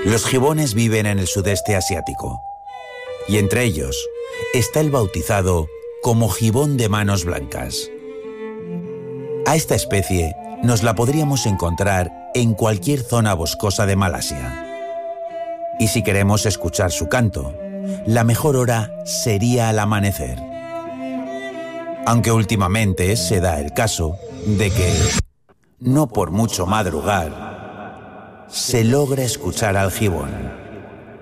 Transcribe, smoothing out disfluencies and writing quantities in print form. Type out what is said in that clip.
Los gibones viven en el sudeste asiático, y entre ellos está el bautizado como gibón de manos blancas. A esta especie nos la podríamos encontrar en cualquier zona boscosa de Malasia. Y si queremos escuchar su canto, la mejor hora sería al amanecer. Aunque últimamente se da el caso de que, no por mucho madrugar, se logra escuchar al gibón.